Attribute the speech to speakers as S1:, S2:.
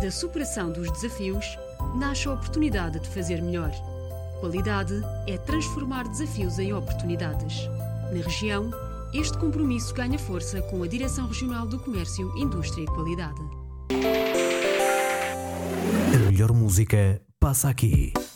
S1: Da superação dos desafios, nasce a oportunidade de fazer melhor. Qualidade é transformar desafios em oportunidades. Na região, este compromisso ganha força com a Direção Regional do Comércio, Indústria e Qualidade.
S2: A melhor música passa aqui.